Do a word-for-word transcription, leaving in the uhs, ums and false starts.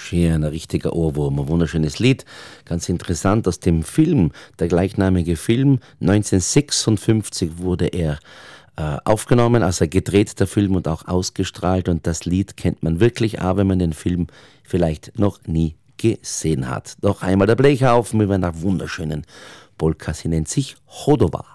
Schön, ein richtiger Ohrwurm, ein wunderschönes Lied. Ganz interessant, aus dem Film, der gleichnamige Film, neunzehnhundertsechsundfünfzig wurde er äh, aufgenommen, also gedreht, der Film, und auch ausgestrahlt. Und das Lied kennt man wirklich, auch wenn man den Film vielleicht noch nie gesehen hat. Noch einmal der Blechhaufen über einer wunderschönen Polka, sie nennt sich Chodowa.